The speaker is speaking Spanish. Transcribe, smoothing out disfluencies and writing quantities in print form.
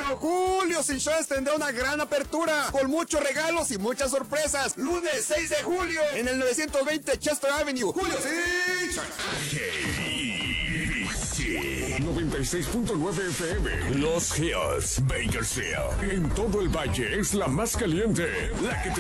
Julio Insurance tendrá una gran apertura, con muchos regalos y muchas sorpresas. Lunes 6 de julio, en el 920 Chester Avenue. Julio Insurance. 96.9 FM. Los Hills, Bakersfield. En todo el valle es la más caliente. La que te